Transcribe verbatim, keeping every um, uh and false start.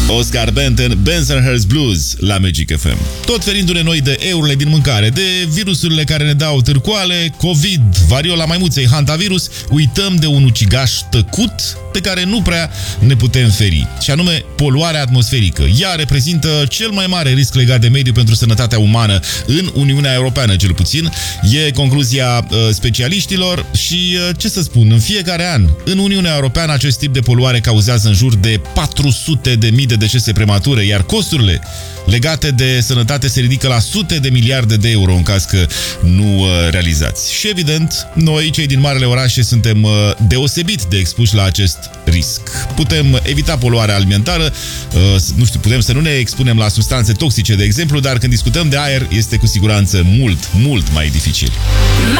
Oscar Benton, Bensonhurst Blues la Magic F M. Tot ferindu-ne noi de eurile din mâncare, de virusurile care ne dau târcoale, COVID, variola maimuței, hantavirus, uităm de un ucigaș tăcut de care nu prea ne putem feri, și anume poluarea atmosferică. Ea reprezintă cel mai mare risc legat de mediu pentru sănătatea umană în Uniunea Europeană, cel puțin. E concluzia uh, specialiștilor și, uh, ce să spun, în fiecare an, în Uniunea Europeană, acest tip de poluare cauzează în jur de patru sute de mii de decese premature, iar costurile legate de sănătate se ridică la sute de miliarde de euro în caz că nu uh, realizați. Și evident, noi, cei din marele orașe, suntem uh, deosebit de expuși la acest risc. Putem evita poluarea alimentară, uh, nu știu, putem să nu ne expunem la substanțe toxice, de exemplu, dar când discutăm de aer, este cu siguranță mult, mult mai dificil.